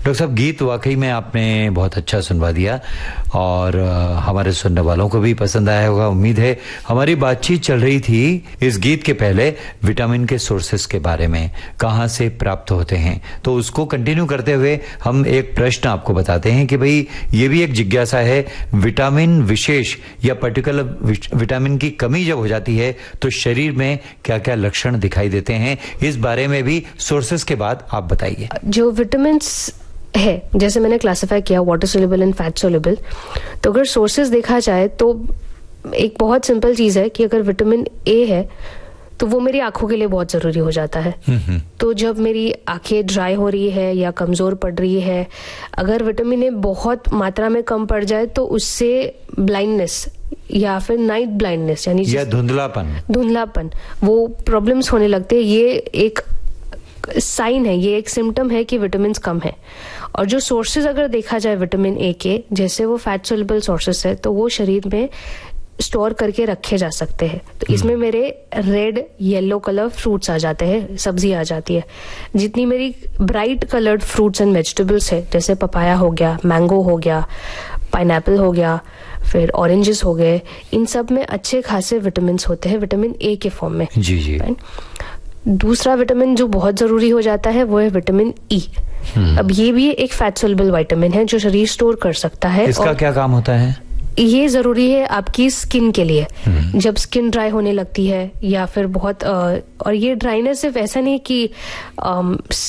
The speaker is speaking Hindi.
डॉक्टर साहब, गीत वाकई में आपने बहुत अच्छा सुनवा दिया और हमारे सुनने वालों को भी पसंद आया होगा, उम्मीद है। हमारी बातचीत चल रही थी इस गीत के पहले विटामिन के सोर्सेस के बारे में, कहाँ से प्राप्त होते हैं। तो उसको कंटिन्यू करते हुए हम एक प्रश्न आपको बताते हैं कि भाई ये भी एक जिज्ञासा है, विटामिन विशेष या पर्टिकुलर विटामिन की कमी जब हो जाती है तो शरीर में क्या क्या लक्षण दिखाई देते हैं, इस बारे में भी सोर्सेस के बाद आप बताइए। जो विटामिन है, जैसे मैंने क्लासिफाई किया water soluble and fat soluble, तो अगर सोर्सेज देखा जाए तो एक बहुत सिंपल चीज है कि अगर विटामिन ए है तो वो मेरी आंखों के लिए बहुत जरूरी हो जाता है। तो जब मेरी आंखें ड्राई हो रही है या कमजोर पड़ रही है, अगर विटामिन ए बहुत मात्रा में कम पड़ जाए तो उससे ब्लाइंडनेस या फिर नाइट ब्लाइंडनेस यानी या धुंधलापन वो प्रॉब्लम्स होने लगते हैं। ये एक साइन है, ये एक सिम्टम है कि विटामिन कम है। और जो सोर्सेज अगर देखा जाए विटामिन ए के, जैसे वो फैट सोल्यूबल सोर्सेज है, तो वो शरीर में स्टोर करके रखे जा सकते हैं। तो इसमें मेरे रेड येलो कलर फ्रूट्स आ जाते हैं, सब्जी आ जाती है। जितनी मेरी bright coloured fruits and vegetables है, जैसे पपाया हो गया, मैंगो हो गया, पाइनएप्पल हो गया, फिर ऑरेंजेस हो गए, इन सब में अच्छे खासे विटामिन होते हैं विटामिन ए के फॉर्म में। जी। दूसरा विटामिन जो बहुत जरूरी हो जाता है वो है विटामिन ई। अब ये भी एक फैट सोल्यूबल विटामिन है जो शरीर स्टोर कर सकता है। इसका क्या काम होता है? ये जरूरी है आपकी स्किन के लिए, जब स्किन ड्राई होने लगती है या फिर बहुत और ये ड्राइनेस सिर्फ ऐसा नहीं कि